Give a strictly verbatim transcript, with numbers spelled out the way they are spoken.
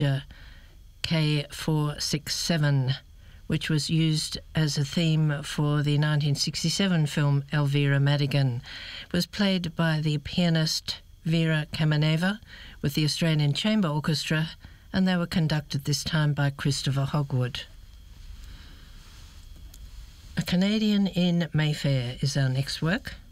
K four six seven, which was used as a theme for the nineteen sixty-seven film Elvira Madigan. It was played by the pianist Vera Kameneva with the Australian Chamber Orchestra, and they were conducted this time by Christopher Hogwood. A Canadian in Mayfair is our next work.